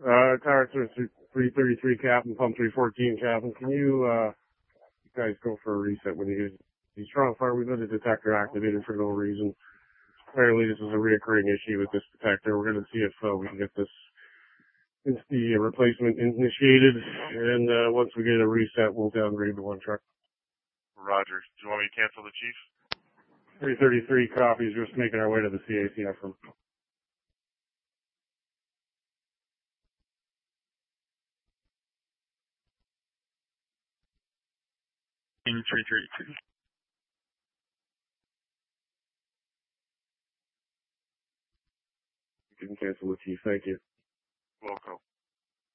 Tower 333 Captain, pump 314 Captain. Can you guys go for a reset when you use the strong fire? We've got a detector activated for no reason. Apparently this is a reoccurring issue with this detector. We're going to see if we can get this the replacement initiated, and once we get a reset, we'll downgrade the one truck. Roger. Do you want me to cancel the chief? 333 copies, just making our way to the CACF room. In 333. You can cancel the chief, thank you. Welcome.